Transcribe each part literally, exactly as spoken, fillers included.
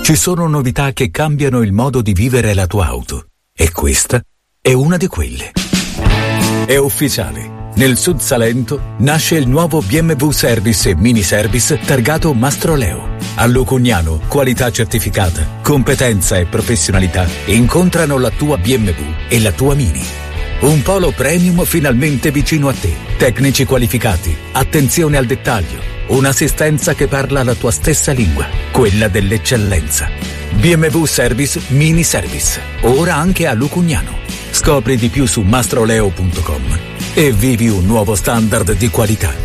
Ci sono novità che cambiano il modo di vivere la tua auto. E questa è una di quelle. È ufficiale. Nel Sud Salento nasce il nuovo B M W Service e Mini Service targato Mastroleo. A Lucugnano, qualità certificata, competenza e professionalità incontrano la tua B M W e la tua Mini. Un polo premium finalmente vicino a te. Tecnici qualificati, attenzione al dettaglio, un'assistenza che parla la tua stessa lingua, quella dell'eccellenza. B M W Service Mini Service, ora anche a Lucugnano. Scopri di più su mastroleo punto com e vivi un nuovo standard di qualità.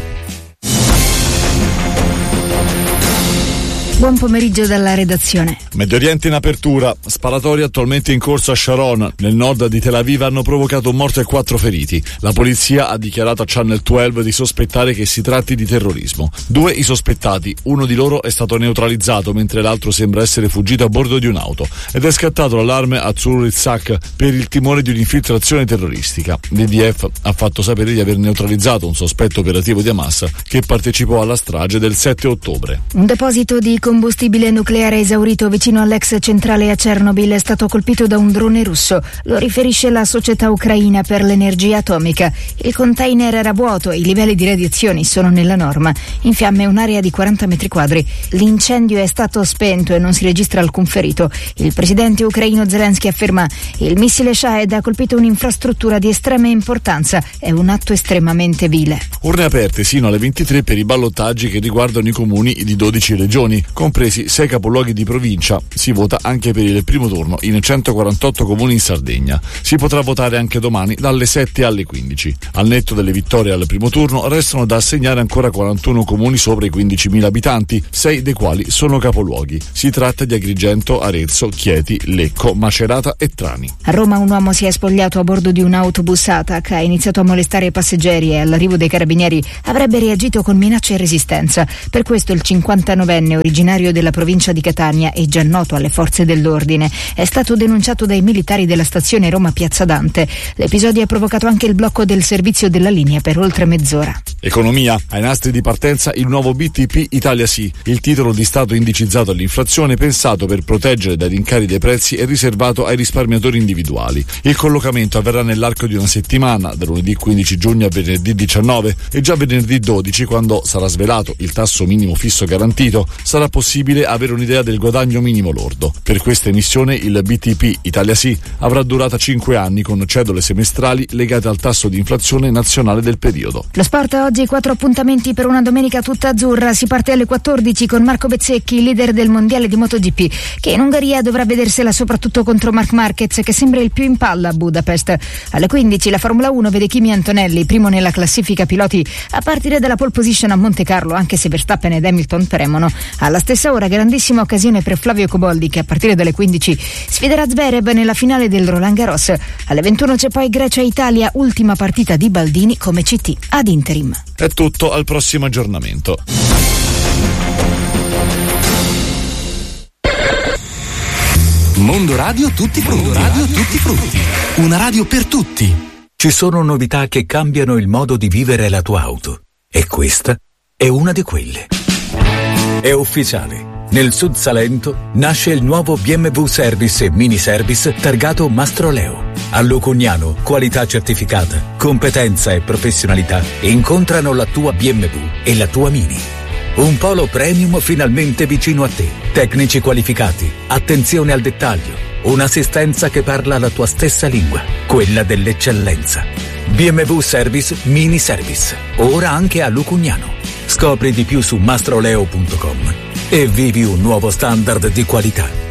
Buon pomeriggio dalla redazione. Medio Oriente in apertura, sparatori attualmente in corso a Sharon, nel nord di Tel Aviv, hanno provocato un morto e quattro feriti. La polizia ha dichiarato a Channel dodici di sospettare che si tratti di terrorismo. Due i sospettati, uno di loro è stato neutralizzato mentre l'altro sembra essere fuggito a bordo di un'auto ed è scattato l'allarme a Zur Itzhak per il timore di un'infiltrazione terroristica. L'I D F ha fatto sapere di aver neutralizzato un sospetto operativo di Hamas che partecipò alla strage del sette ottobre. Un deposito di combustibile nucleare esaurito vicino all'ex centrale a Chernobyl è stato colpito da un drone russo. Lo riferisce la società ucraina per l'energia atomica. Il container era vuoto e i livelli di radiazioni sono nella norma. In fiamme un'area di quaranta metri quadri. L'incendio è stato spento e non si registra alcun ferito. Il presidente ucraino Zelensky afferma: il missile Shahed ha colpito un'infrastruttura di estrema importanza. È un atto estremamente vile. Urne aperte sino alle ventitré per i ballottaggi che riguardano i comuni di dodici regioni, compresi sei capoluoghi di provincia. Si vota anche per il primo turno in centoquarantotto comuni in Sardegna. Si potrà votare anche domani dalle sette alle quindici. Al netto delle vittorie al primo turno restano da assegnare ancora quarantuno comuni sopra i quindicimila abitanti, sei dei quali sono capoluoghi. Si tratta di Agrigento, Arezzo, Chieti, Lecco, Macerata e Trani. A Roma un uomo si è spogliato a bordo di un autobus A T A C, ha iniziato a molestare i passeggeri e all'arrivo dei carabinieri avrebbe reagito con minacce e resistenza. Per questo il cinquantanovenne originario della provincia di Catania e già noto alle forze dell'ordine è stato denunciato dai militari della stazione Roma Piazza Dante. L'episodio ha provocato anche il blocco del servizio della linea per oltre mezz'ora. Economia. Ai nastri di partenza il nuovo B T P Italia Sì, il titolo di Stato indicizzato all'inflazione pensato per proteggere dai rincari dei prezzi e riservato ai risparmiatori individuali. Il collocamento avverrà nell'arco di una settimana, da lunedì quindici giugno a venerdì diciannove, e già venerdì dodici, quando sarà svelato il tasso minimo fisso garantito, sarà possibile avere un'idea del guadagno minimo lordo. Per questa emissione il B T P Italia Sì avrà durata cinque anni con cedole semestrali legate al tasso di inflazione nazionale del periodo. Lo sport oggi, quattro appuntamenti per una domenica tutta azzurra. Si parte alle quattordici con Marco Bezzecchi, leader del mondiale di MotoGP, che in Ungheria dovrà vedersela soprattutto contro Marc Marquez, che sembra il più in palla a Budapest. Alle quindici la Formula uno vede Kimi Antonelli primo nella classifica piloti a partire dalla pole position a Monte Carlo, anche se Verstappen ed Hamilton premono. Alla stessa ora grandissima occasione per Flavio Coboldi, che a partire dalle quindici sfiderà Zverev nella finale del Roland Garros. Alle ventuno c'è poi Grecia-Italia, ultima partita di Baldini come C T ad interim. È tutto, al prossimo aggiornamento. Mondo Radio tutti frutti. Mondo Radio tutti frutti. Una radio per tutti. Ci sono novità che cambiano il modo di vivere la tua auto. E questa è una di quelle. È ufficiale. Nel Sud Salento nasce il nuovo B M W Service e Mini Service targato Mastroleo. A Lucugnano, qualità certificata, competenza e professionalità incontrano la tua B M W e la tua Mini. Un polo premium finalmente vicino a te. Tecnici qualificati, attenzione al dettaglio, un'assistenza che parla la tua stessa lingua, quella dell'eccellenza. B M W Service Mini Service, ora anche a Lucugnano. Scopri di più su mastroleo punto com e vivi un nuovo standard di qualità.